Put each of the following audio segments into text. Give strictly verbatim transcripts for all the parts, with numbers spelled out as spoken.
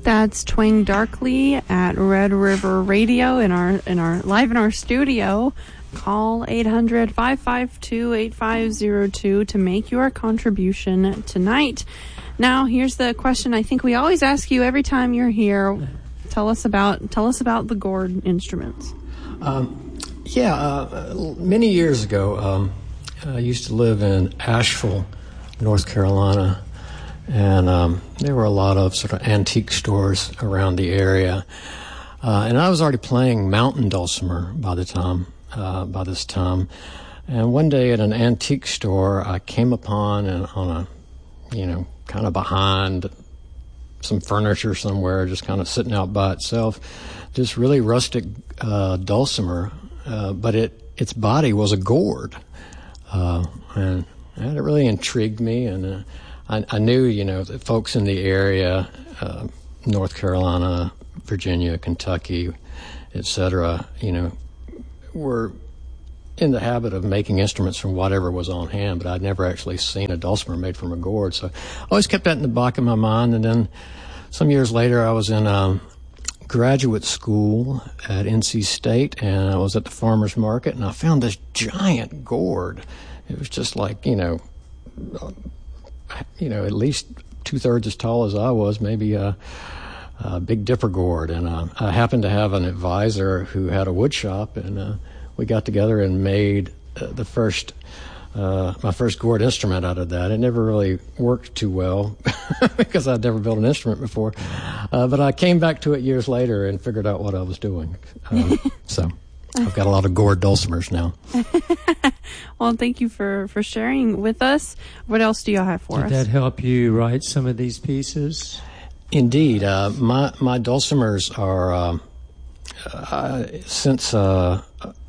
That's Twang Darkly at Red River Radio in our in our live in our studio. Call eight hundred, five five two, eight five zero two to make your contribution tonight. Now, here's the question I think we always ask you every time you're here. Tell us about tell us about the gourd instruments. Um, yeah, uh, many years ago, um, I used to live in Asheville, North Carolina. And um, there were a lot of sort of antique stores around the area. Uh, and I was already playing mountain dulcimer by the time, uh, by this time. And one day at an antique store, I came upon and on a, you know, kind of behind some furniture somewhere, just kind of sitting out by itself, this really rustic uh, dulcimer, uh, but it its body was a gourd. Uh, and, and it really intrigued me, and uh, I, I knew, you know, that folks in the area, uh, North Carolina, Virginia, Kentucky, et cetera, you know, were in the habit of making instruments from whatever was on hand, but I'd never actually seen a dulcimer made from a gourd. So I always kept that in the back of my mind. And then some years later, I was in um, graduate school at N C State, and I was at the farmer's market, and I found this giant gourd. It was just like, you know, you know, at least two-thirds as tall as I was, maybe a, a Big Dipper gourd. And uh, I happened to have an advisor who had a wood shop, and uh, we got together and made uh, the first, uh, my first gourd instrument out of that. It never really worked too well because I'd never built an instrument before. Uh, but I came back to it years later and figured out what I was doing. Um, so I've got a lot of gourd dulcimers now. Well, thank you for, for sharing with us. What else do you have for Did us? Did that help you write some of these pieces? Indeed. Uh, my, my dulcimers are, uh, uh, since uh,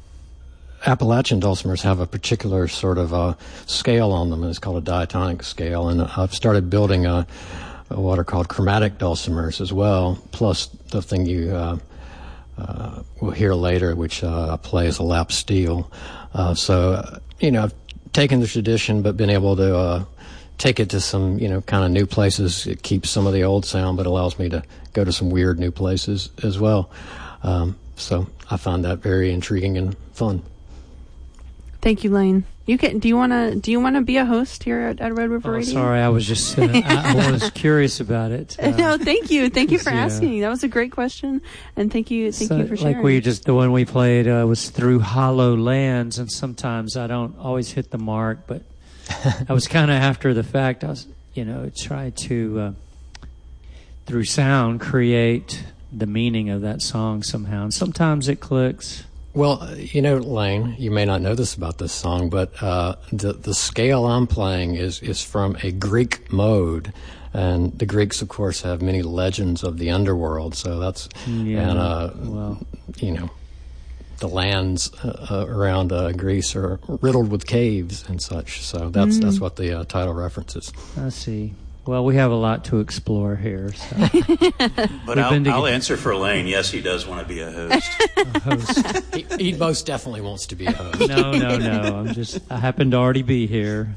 Appalachian dulcimers have a particular sort of uh, scale on them, and it's called a diatonic scale, and I've started building a, a what are called chromatic dulcimers as well, plus the thing you uh, uh, will hear later, which uh, I play as a lap steel. Uh, so, uh, you know, I've taken the tradition, but been able to uh, take it to some, you know, kind of new places. It keeps some of the old sound, but allows me to go to some weird new places as well. Um, so I find that very intriguing and fun. Thank you, Lane. You can. Do you want to? Do you want to be a host here at, at Red River Oh, Radio? sorry, I was just. Uh, I, I was curious about it. Uh, no, thank you. Thank you for yeah. asking. That was a great question, and thank you. Thank so, you for sharing. Like we just the one we played uh, was Through Hollow Lands, and sometimes I don't always hit the mark, but I was kind of after the fact. I was, you know, try to uh, through sound create the meaning of that song somehow, and sometimes it clicks. Well, you know, Lane, you may not know this about this song, but uh, the the scale I'm playing is, is from a Greek mode, and the Greeks, of course, have many legends of the underworld. So that's yeah, and uh, well, you know, the lands uh, around uh, Greece are riddled with caves and such. So that's mm. that's what the uh, title references. I see. Well, we have a lot to explore here. So. But I'll, I'll answer for Lane. Yes, he does want to be a host. a host. He, he most definitely wants to be a host. No, no, no. I'm just. I happen to already be here.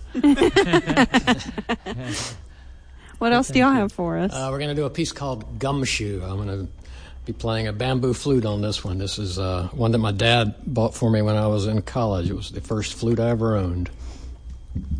What else do y'all have for us? Uh, we're going to do a piece called Gumshoe. I'm going to be playing a bamboo flute on this one. This is uh, one that my dad bought for me when I was in college. It was the first flute I ever owned.